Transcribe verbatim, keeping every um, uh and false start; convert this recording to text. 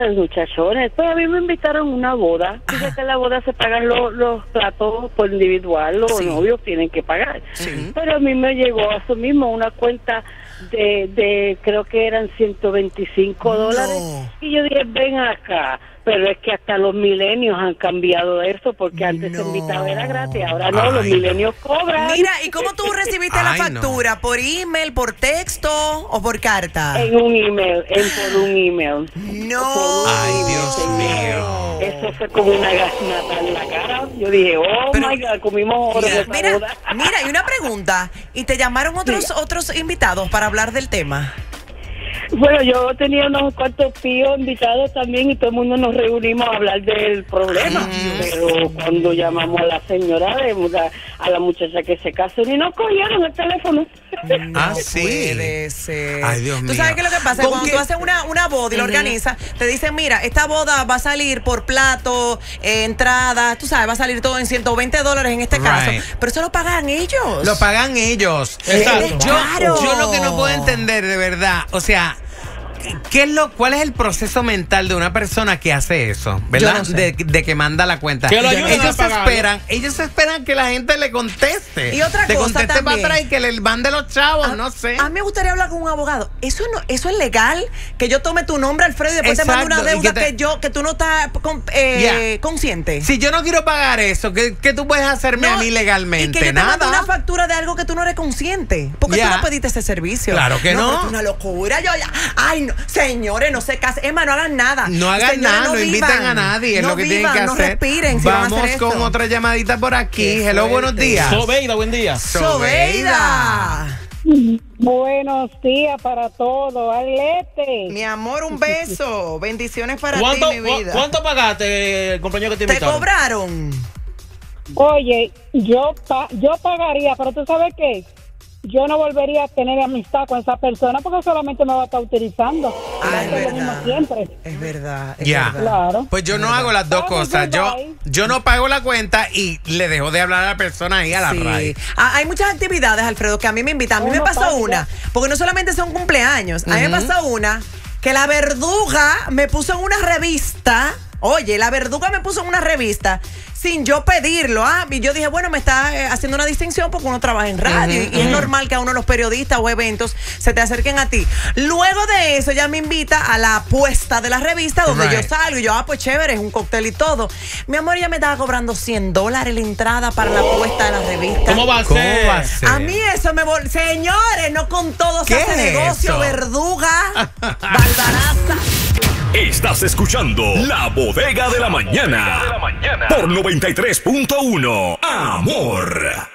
muchachones, pues a mí me invitaron a una boda. Dice que en la boda se pagan los, los platos por individual, los sí. novios tienen que pagar. Sí. Pero a mí me llegó a eso mismo una cuenta de, de creo que eran ciento veinticinco dólares. No. Y yo dije, ven acá. Pero es que hasta los milenios han cambiado eso, porque antes no. se invitaba era gratis, ahora no, Ay, los milenios cobran. Mira, ¿y cómo tú recibiste Ay, la factura? No. ¿Por email, por texto o por carta? En un email, en por un email. No. Un Ay, email, Dios señor. mío. Eso fue como una gasnata en la cara. Yo dije, oh Pero, my God, comimos oro de mira, boda. Mira, y una pregunta. ¿Y te llamaron otros, sí. otros invitados para hablar del tema? Bueno, yo tenía unos cuantos tíos invitados también y todo el mundo nos reunimos a hablar del problema. Ay, pero cuando llamamos a la señora, a la muchacha que se casó, ni nos cogieron el teléfono. No ah, sí. Puede ser. Ay, Dios mío. ¿Tú sabes qué es lo que pasa? Cuando qué? tú haces una, una boda y la uh-huh. organizas, te dicen, mira, esta boda va a salir por plato, eh, entrada, tú sabes, va a salir todo en ciento veinte dólares en este right. caso. Pero eso lo pagan ellos. Lo pagan ellos. Exacto. Yo, claro. yo lo que no puedo entender, de verdad, o sea... ¿Qué es lo, ¿Cuál es el proceso mental de una persona que hace eso? ¿Verdad? No sé. de, de que manda la cuenta. Que lo ellos esperan, ellos esperan que la gente le conteste. Y otra te cosa conteste también. para atrás y que le mande los chavos, a, no sé. A mí me gustaría hablar con un abogado. ¿Eso no, eso es legal? Que yo tome tu nombre, Alfredo, y después Exacto. te mande una deuda que, te, que yo que tú no estás con, eh, yeah. consciente. Si yo no quiero pagar eso, ¿qué, qué tú puedes hacerme no, a mí legalmente? Y que yo Nada. te mande una factura de algo que tú no eres consciente. ¿Por qué yeah. tú no pediste ese servicio? Claro que no. no. Es una locura. Yo ya, ay, no, señores, no se casen. Emma, no hagan nada. No hagan Señores, nada, no, no inviten a nadie. Es no lo que vivan, tienen que no hacer. Respiren, si Vamos van a hacer con esto. otra llamadita por aquí. Qué Hello, fuerte. Buenos días. Sobeida, buen día. Sobeida. Buenos días para todos, Arlete. Mi amor, un beso. Bendiciones para ti, mi vida. ¿Cuánto pagaste, el compañero que te invitaron? ¿Te cobraron? Oye, yo, pa yo pagaría, pero ¿tú sabes qué? Yo no volvería a tener amistad con esa persona porque solamente me va a estar utilizando. Ah, es verdad. Lo mismo siempre. Es verdad. Es ya. verdad. Claro. Pues yo no hago las dos cosas. Yo, yo no pago la cuenta y le dejo de hablar a la persona ahí a la sí. raíz. Ah, hay muchas actividades, Alfredo, que a mí me invitan. A mí me pasó una, porque no solamente son cumpleaños. A mí me pasó una que la verduga me puso en una revista. Oye, la verduga me puso en una revista sin yo pedirlo. Ah, y yo dije, bueno, me está eh, haciendo una distinción porque uno trabaja en radio uh-huh, y uh-huh. es normal que a uno de los periodistas o eventos se te acerquen a ti. Luego de eso, ella me invita a la puesta de la revista donde right. yo salgo y yo, ah, pues chévere, es un cóctel y todo. Mi amor, ella me estaba cobrando cien dólares la entrada para la puesta de la revista. ¿Cómo va a ser? ¿Cómo va a ser? A mí eso me vol... Señores, no con todo se hace negocio, verduga, barbaraza. Estás escuchando La Bodega de la Mañana por noventa y tres punto uno. Amor.